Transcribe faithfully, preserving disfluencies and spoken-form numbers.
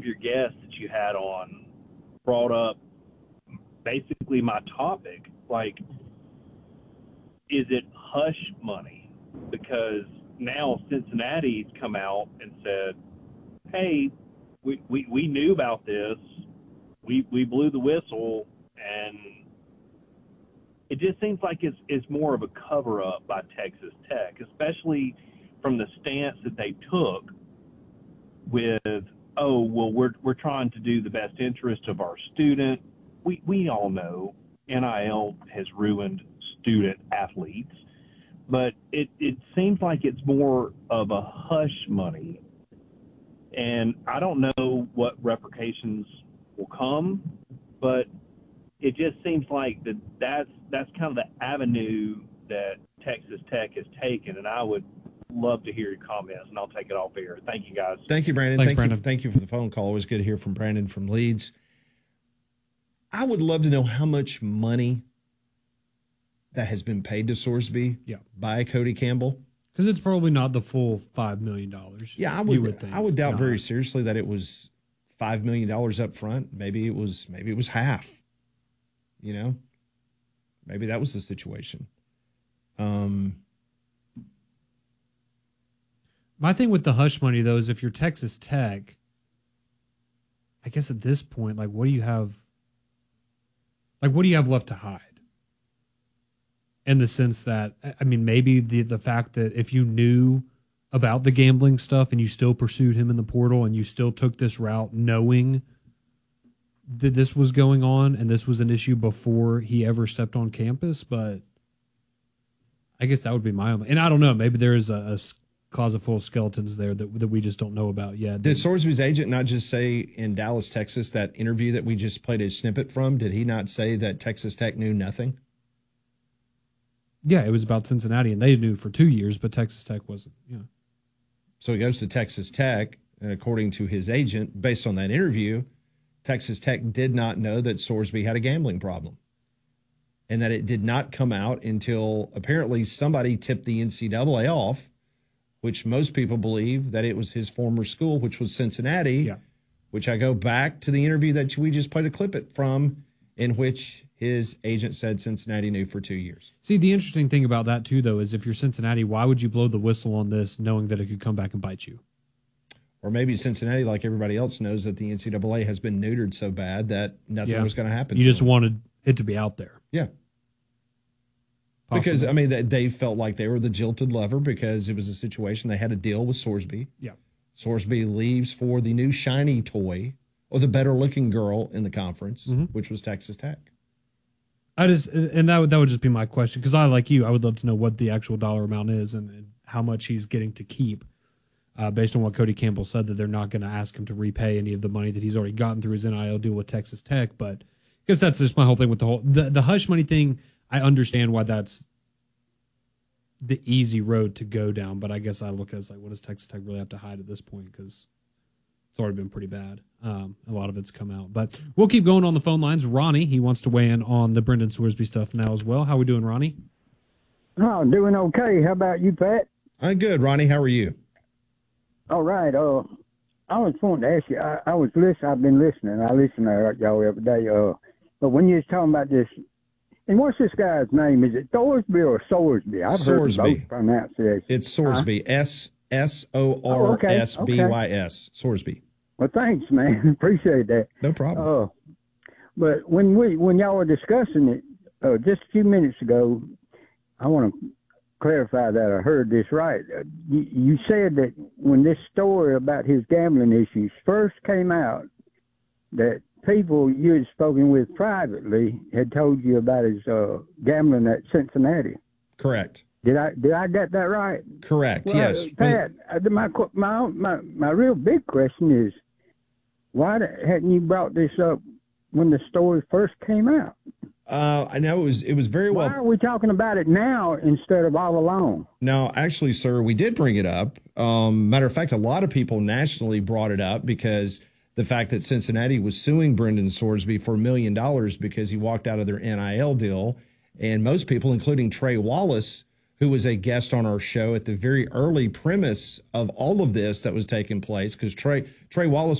of your guests that you had on brought up basically my topic. Like, is it hush money? Because now Cincinnati's come out and said, hey, we, we, we knew about this. We we blew the whistle, and it just seems like it's, it's more of a cover-up by Texas Tech, especially from the stance that they took with, oh, well, we're we're trying to do the best interest of our student. We we all know N I L has ruined student athletes, but it, it seems like it's more of a hush money. And I don't know what repercussions will come, but it just seems like that that's, that's kind of the avenue that Texas Tech has taken, and I would love to hear your comments, and I'll take it off air. Thank you, guys. Thank you, Brandon. Thanks, thank Brandon. you. Thank you for the phone call. Always good to hear from Brandon from Leeds. I would love to know how much money that has been paid to Sorsby yeah. by Cody Campbell. Because it's probably not the full five million dollars. Yeah, I would, would think. I would doubt not. very seriously that it was five million dollars up front. Maybe it was maybe it was half. You know? Maybe that was the situation. Um My thing with the hush money, though, is if you're Texas Tech, I guess at this point, like, what do you have? Like, what do you have left to hide? In the sense that, I mean, maybe the the fact that if you knew about the gambling stuff and you still pursued him in the portal and you still took this route knowing that this was going on and this was an issue before he ever stepped on campus, but I guess that would be my only. And I don't know, maybe there is a, a closet full of skeletons there that that we just don't know about yet. Did Sorsby's agent not just say in Dallas, Texas, that interview that we just played a snippet from, did he not say that Texas Tech knew nothing? Yeah, it was about Cincinnati, and they knew for two years, but Texas Tech wasn't. Yeah. So he goes to Texas Tech, and according to his agent, based on that interview, Texas Tech did not know that Sorsby had a gambling problem, and that it did not come out until apparently somebody tipped the N C double A off, which most people believe that it was his former school, which was Cincinnati, Yeah. which I go back to the interview that we just played a clip it from, in which his agent said Cincinnati knew for two years. See, the interesting thing about that, too, though, is if you're Cincinnati, why would you blow the whistle on this knowing that it could come back and bite you? Or maybe Cincinnati, like everybody else, knows that the N C double A has been neutered so bad that nothing Yeah. was going to happen. You to just them. wanted it to be out there. Yeah. Possibly. Because, I mean, they- they felt like they were the jilted lover because it was a situation they had to deal with Sorsby. Yeah. Sorsby leaves for the new shiny toy or the better-looking girl in the conference, Mhm. which was Texas Tech. I just, and that would, that would just be my question, because I, like you, I would love to know what the actual dollar amount is and, and how much he's getting to keep, uh, based on what Cody Campbell said, that they're not going to ask him to repay any of the money that he's already gotten through his N I L deal with Texas Tech. But I guess that's just my whole thing with the whole, the, the hush money thing. I understand why that's the easy road to go down, but I guess I look at it as like, what does Texas Tech really have to hide at this point? Because it's already been pretty bad. Um, a lot of it's come out. But we'll keep going on the phone lines. Ronnie, he wants to weigh in on the Brendan Sorsby stuff now as well. How we doing, Ronnie? Oh, doing okay. How about you, Pat? I'm good. Ronnie, how are you? All right. Uh, I was wanting to ask you. I, I was listening. I've been listening. I listen to y'all every day. Uh, but when you was talking about this, and what's this guy's name? Is it Thorsby or Sorsby? I've Sorsby. heard both pronunciations. It's Sorsby. S S O R S B Y S. Sorsby. Well, thanks, man. Appreciate that. No problem. Uh, but when we when y'all were discussing it uh, just a few minutes ago, I want to clarify that I heard this right. Uh, you, you said that when this story about his gambling issues first came out, that people you had spoken with privately had told you about his uh, gambling at Cincinnati. Correct. Did I did I get that right? Correct. Well, yes. Pat, uh, my my my my real big question is, why hadn't you brought this up when the story first came out? Uh, I know it was it was very well. Why are we talking about it now instead of all along? No, actually, sir, we did bring it up. Um, matter of fact, a lot of people nationally brought it up because the fact that Cincinnati was suing Brendan Sorsby for a million dollars because he walked out of their N I L deal. And most people, including Trey Wallace, who was a guest on our show at the very early premise of all of this that was taking place, because Trey Trey Wallace